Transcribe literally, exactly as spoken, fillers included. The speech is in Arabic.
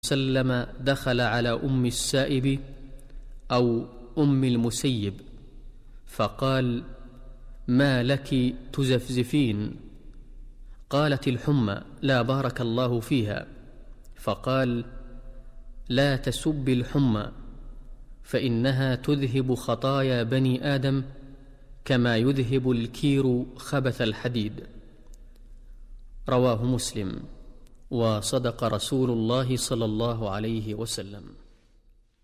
وسلم دخل على أم السائب أو أم المسيب فقال: ما لك تزفزفين؟ قالت: الحمى، لا بارك الله فيها. فقال: لا تسب الحمى، فإنها تذهب خطايا بني آدم كما يذهب الكير خبث الحديد. رواه مسلم. وصدق رسول الله صلى الله عليه وسلم.